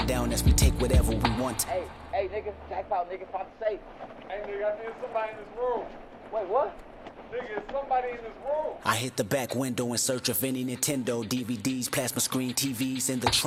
down as we take whatever we want. Hey, nigga, jackpot, nigga, find the safe. Hey, nigga, I think somebody in this room. Wait, what? Nigga, is somebody in this room. I hit the back window in search of any Nintendo DVDs, plasma screen TVs in the trunk.